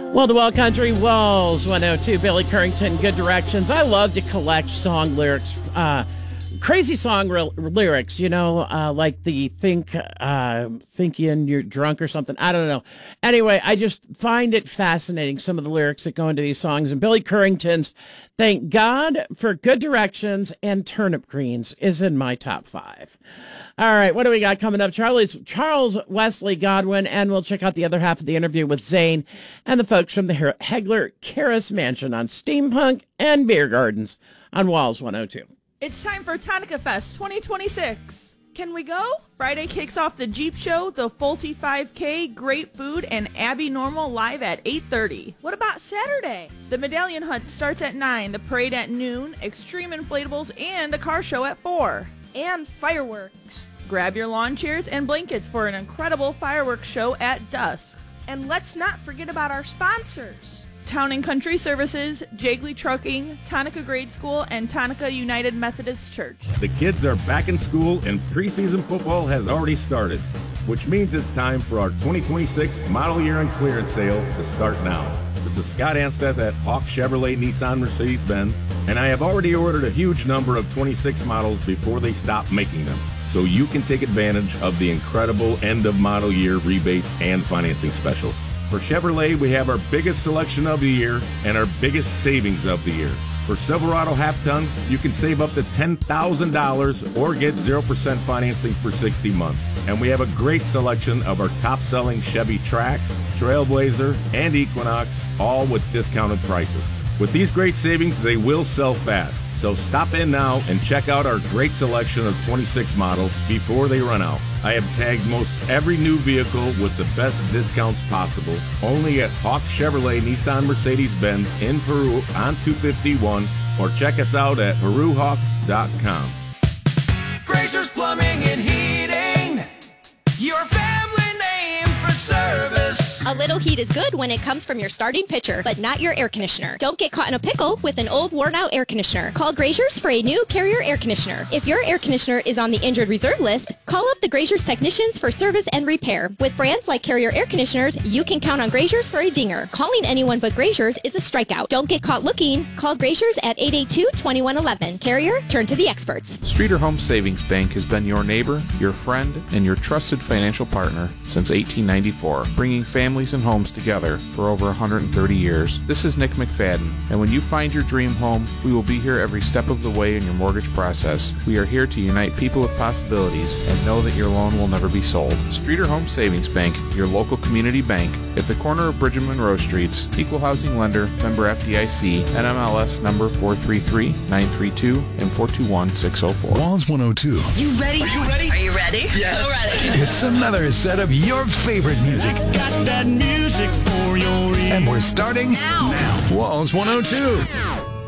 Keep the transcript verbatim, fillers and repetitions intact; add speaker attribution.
Speaker 1: Well, the Wild Country Walls one oh two, Billy Currington, Good Directions. I love to collect song lyrics, uh, crazy song re- lyrics, you know, uh, like the think, uh, thinking you're drunk or something. I don't know. Anyway, I just find it fascinating, some of the lyrics that go into these songs. And Billy Currington's Thank God for Good Directions and Turnip Greens is in my top five. All right, what do we got coming up? Charlie's Charles Wesley Godwin, and we'll check out the other half of the interview with Zane and the folks from the Hegler Karras Mansion on Steampunk and Beer Gardens on Walls one oh two.
Speaker 2: It's time for Tonica Fest twenty twenty-six. Can we go? Friday kicks off the Jeep Show, the Fulte five K, great food, and Abby Normal live at eight thirty.
Speaker 3: What about Saturday?
Speaker 2: The Medallion Hunt starts at nine, the parade at noon, extreme inflatables, and a car show at four.
Speaker 3: And fireworks.
Speaker 2: Grab your lawn chairs and blankets for an incredible fireworks show at dusk.
Speaker 3: And let's not forget about our sponsors.
Speaker 2: Town and Country Services, Jiggly Trucking, Tonica Grade School, and Tonica United Methodist Church.
Speaker 4: The kids are back in school and preseason football has already started, which means it's time for our twenty twenty-six model year and clearance sale to start now. This is Scott Ansteth at Hawk Chevrolet Nissan Mercedes-Benz, and I have already ordered a huge number of twenty-six models before they stop making them, so you can take advantage of the incredible end-of-model year rebates and financing specials. For Chevrolet, we have our biggest selection of the year and our biggest savings of the year. For Silverado half-tons, you can save up to ten thousand dollars or get zero percent financing for sixty months. And we have a great selection of our top-selling Chevy Trax, Trailblazer, and Equinox, all with discounted prices. With these great savings, they will sell fast. So stop in now and check out our great selection of twenty-six models before they run out. I have tagged most every new vehicle with the best discounts possible, only at Hawk Chevrolet Nissan Mercedes-Benz in Peru on two fifty-one, or check us out at peru hawk dot com.
Speaker 5: Grazer's Plumbing and Heating, your family name for service.
Speaker 6: A little heat is good when it comes from your starting pitcher, but not your air conditioner. Don't get caught in a pickle with an old, worn-out air conditioner. Call Grazer's for a new Carrier air conditioner. If your air conditioner is on the injured reserve list, call up the Grazer's technicians for service and repair. With brands like Carrier air conditioners, you can count on Grazer's for a dinger. Calling anyone but Grazer's is a strikeout. Don't get caught looking. Call Grazer's at eight eight two, two one one one. Carrier, turn to the experts.
Speaker 7: Streeter Home Savings Bank has been your neighbor, your friend, and your trusted financial partner since eighteen ninety-four, bringing families and homes together for over one hundred thirty years. This is Nick McFadden, and when you find your dream home, we will be here every step of the way in your mortgage process. We are here to unite people with possibilities and know that your loan will never be sold. Streeter Home Savings Bank, your local community bank, at the corner of Bridge and Monroe Streets, equal housing lender, member F D I C, N M L S number four three three, nine three two and four two one, six oh four.
Speaker 8: Walls one oh two.
Speaker 9: You ready? Are you ready? Are you ready?
Speaker 8: Yes.
Speaker 9: So ready.
Speaker 8: It's another set of your favorite music.
Speaker 5: Got that music for your ears.
Speaker 8: And we're starting
Speaker 9: now.
Speaker 8: now. Walls one oh two.